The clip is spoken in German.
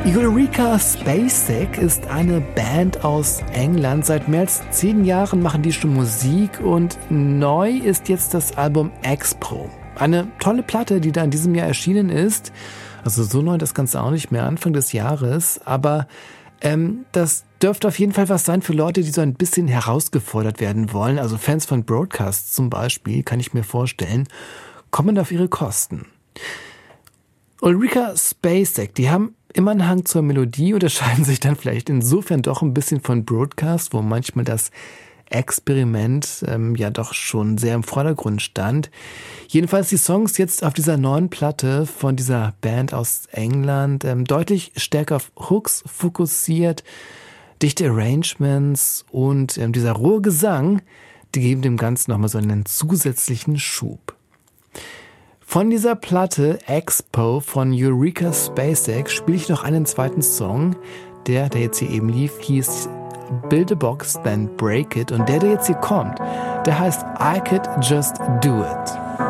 Eureka Spacek ist eine Band aus England. Seit mehr als 10 Jahren machen die schon Musik und neu ist jetzt das Album X-Pro. Eine tolle Platte, die da in diesem Jahr erschienen ist. Also so neu das Ganze auch nicht mehr, Anfang des Jahres. Aber das dürfte auf jeden Fall was sein für Leute, die so ein bisschen herausgefordert werden wollen. Also Fans von Broadcast zum Beispiel, kann ich mir vorstellen, kommen auf ihre Kosten. Eureka Spacek, die haben immer einen Hang zur Melodie, unterscheiden sich dann vielleicht insofern doch ein bisschen von Broadcast, wo manchmal das Experiment ja doch schon sehr im Vordergrund stand. Jedenfalls die Songs jetzt auf dieser neuen Platte von dieser Band aus England deutlich stärker auf Hooks fokussiert, dichte Arrangements und dieser rohe Gesang, die geben dem Ganzen nochmal so einen zusätzlichen Schub. Von dieser Platte X-Pro von Eureka Spacek spiele ich noch einen zweiten Song, der jetzt hier eben lief, hieß Build a Box, Then Break It, und der jetzt hier kommt, der heißt I Could Just Do It.